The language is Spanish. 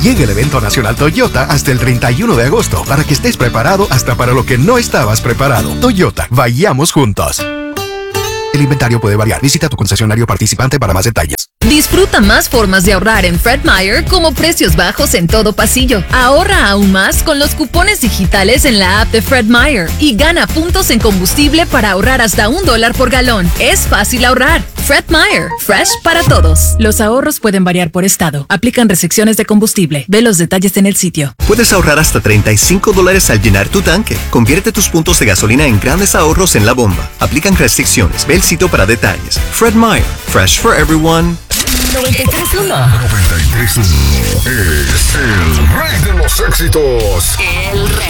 Llega el evento nacional Toyota hasta el 31 de agosto para que estés preparado hasta para lo que no estabas preparado. Toyota, vayamos juntos. El inventario puede variar. Visita tu concesionario participante para más detalles. Disfruta más formas de ahorrar en Fred Meyer, como precios bajos en todo pasillo. Ahorra aún más con los cupones digitales en la app de Fred Meyer y gana puntos en combustible para ahorrar hasta $1 por galón. Es fácil ahorrar. Fred Meyer, fresh para todos. Los ahorros pueden variar por estado. Aplican restricciones de combustible. Ve los detalles en el sitio. Puedes ahorrar hasta $35 al llenar tu tanque. Convierte tus puntos de gasolina en grandes ahorros en la bomba. Aplican restricciones. Ve el sitio para detalles. Fred Meyer, fresh for everyone. 93.1 93.1 es el rey de los éxitos. El rey.